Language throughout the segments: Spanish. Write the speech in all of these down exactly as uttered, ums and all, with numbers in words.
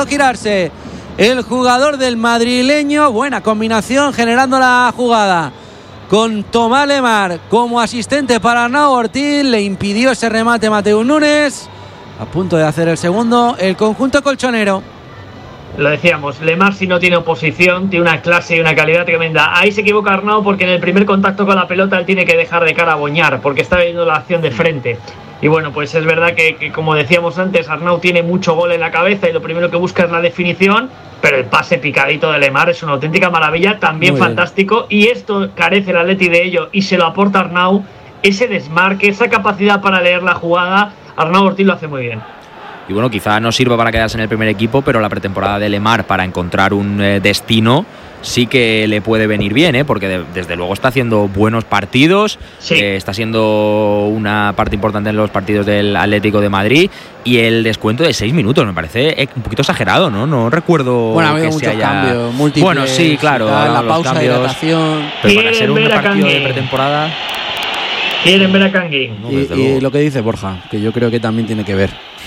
intentó girarse el jugador del madrileño. Buena combinación generando la jugada con Tomás Lemar como asistente para Arnau Ortiz. Le impidió ese remate Mateus Nunes. A punto de hacer el segundo el conjunto colchonero. Lo decíamos, Lemar si no tiene oposición, tiene una clase y una calidad tremenda. Ahí se equivoca Arnau porque en el primer contacto con la pelota él tiene que dejar de cara a Boñar, porque está viendo la acción de frente. Y bueno, pues es verdad que, que como decíamos antes, Arnau tiene mucho gol en la cabeza y lo primero que busca es la definición, pero el pase picadito de Lemar es una auténtica maravilla, también fantástico, y esto carece el Atleti de ello y se lo aporta Arnau, ese desmarque, esa capacidad para leer la jugada. Arnau Ortiz lo hace muy bien. Y bueno, quizá no sirva para quedarse en el primer equipo, pero la pretemporada de Lemar para encontrar un eh, destino sí que le puede venir bien, ¿eh? Porque de, desde luego está haciendo buenos partidos, sí. eh, está siendo una parte importante en los partidos del Atlético de Madrid, y el descuento de seis minutos me parece un poquito exagerado, ¿no? No recuerdo bueno, que muchos se haya... cambios múltiples. Bueno, sí, claro, tal, la los pausa cambios, de hidratación. Pero para ser un partido de pretemporada... Quieren ver a Kangin. No, y, y lo que dice Borja, que yo creo que también tiene que ver.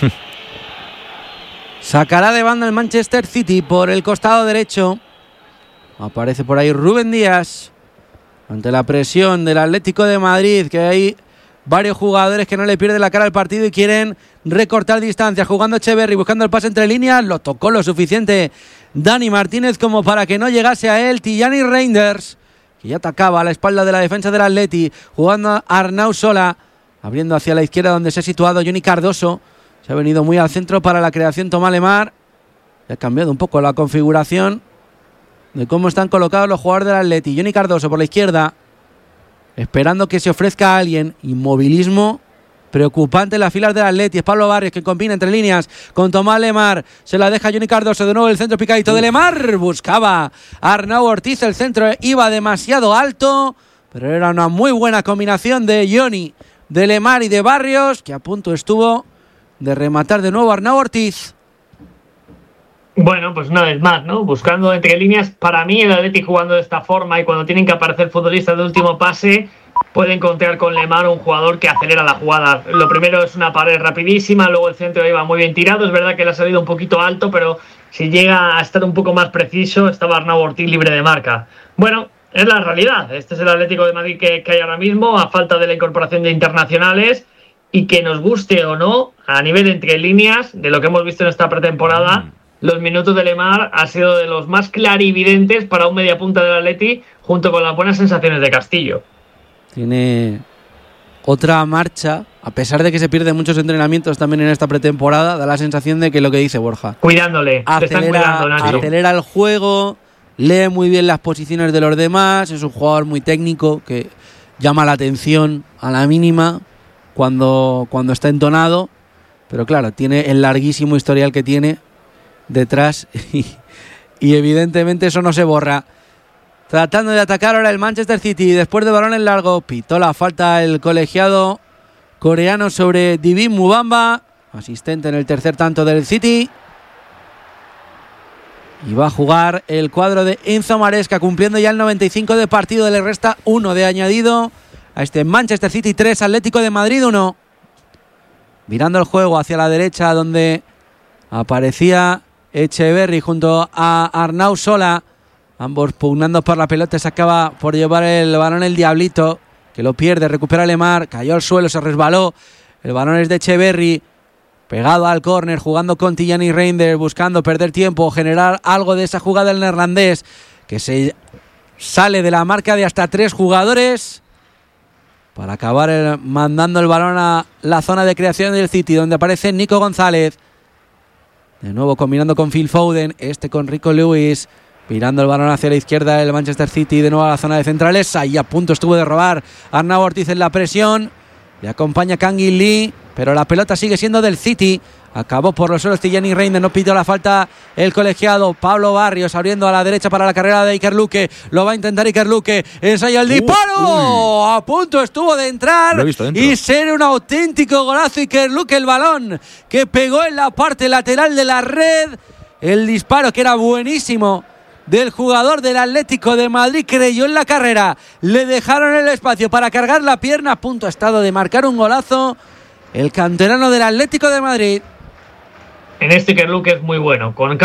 Sacará de banda el Manchester City por el costado derecho. Aparece por ahí Rubén Díaz. Ante la presión del Atlético de Madrid, que hay varios jugadores que no le pierden la cara al partido y quieren recortar distancias. Jugando Echeverri, buscando el pase entre líneas. Lo tocó lo suficiente Dani Martínez como para que no llegase a él. Tijani Reinders, que ya atacaba a la espalda de la defensa del Atleti. Jugando Arnau Sola. Abriendo hacia la izquierda donde se ha situado Johnny Cardoso. Se ha venido muy al centro para la creación Tomás Lemar. Ha cambiado un poco la configuración de cómo están colocados los jugadores del Atleti. Johnny Cardoso por la izquierda, esperando que se ofrezca a alguien. Inmovilismo preocupante en las filas del Atleti. Es Pablo Barrios que combina entre líneas con Tomás Lemar. Se la deja Johnny Cardoso. De nuevo el centro picadito de Lemar. Buscaba Arnau Ortiz. El centro iba demasiado alto, pero era una muy buena combinación de Johnny, de Lemar y de Barrios, que a punto estuvo de rematar de nuevo Arnau Ortiz. Bueno, pues una vez más, ¿no? Buscando entre líneas. Para mí el Atleti jugando de esta forma y cuando tienen que aparecer futbolistas de último pase, puede encontrar con Lemar un jugador que acelera la jugada. Lo primero es una pared rapidísima, luego el centro iba muy bien tirado. Es verdad que le ha salido un poquito alto, pero si llega a estar un poco más preciso, estaba Arnau Ortiz libre de marca. Bueno, es la realidad. Este es el Atlético de Madrid que, que hay ahora mismo, a falta de la incorporación de internacionales. Y que nos guste o no, a nivel de entre líneas, de lo que hemos visto en esta pretemporada, mm. los minutos de Lemar han sido de los más clarividentes para un mediapunta del Atleti, junto con las buenas sensaciones de Castillo. Tiene otra marcha, a pesar de que se pierden muchos entrenamientos también en esta pretemporada, da la sensación de que lo que dice Borja. Cuidándole, acelera, te están cuidando, Nacho. Acelera el juego, lee muy bien las posiciones de los demás, es un jugador muy técnico que llama la atención a la mínima cuando, cuando está entonado, pero claro, tiene el larguísimo historial que tiene detrás y, y evidentemente eso no se borra. Tratando de atacar ahora el Manchester City después de balón en largo, pitó la falta el colegiado coreano sobre Divin Mubamba, asistente en el tercer tanto del City, y va a jugar el cuadro de Enzo Maresca cumpliendo ya el noventa y cinco de partido. Le resta uno de añadido a este Manchester City tres, Atlético de Madrid uno. Mirando el juego hacia la derecha donde aparecía Echeverri junto a Arnau Sola, ambos pugnando por la pelota. Se acaba por llevar el balón el Diablito, que lo pierde, recupera Lemar, cayó al suelo, se resbaló. El balón es de Echeverri, pegado al córner, jugando con Tijani Reinders, buscando perder tiempo, generar algo de esa jugada del neerlandés, que se sale de la marca de hasta tres jugadores para acabar el, mandando el balón a la zona de creación del City, donde aparece Nico González. De nuevo combinando con Phil Foden, este con Rico Lewis, mirando el balón hacia la izquierda del Manchester City, de nuevo a la zona de centrales. Ahí a punto estuvo de robar Arnau Ortiz en la presión. Le acompaña Kangin Lee, pero la pelota sigue siendo del City. Acabó por los suelos Tijani Reinders, no pidió la falta el colegiado. Pablo Barrios abriendo a la derecha para la carrera de Iker Luque. Lo va a intentar Iker Luque. Ensaya el disparo. Uh, a punto estuvo de entrar y ser un auténtico golazo. Iker Luque, el balón que pegó en la parte lateral de la red. El disparo que era buenísimo del jugador del Atlético de Madrid, creyó en la carrera. Le dejaron el espacio para cargar la pierna. A punto ha estado de marcar un golazo el canterano del Atlético de Madrid. En este Iker Luque es muy bueno. Con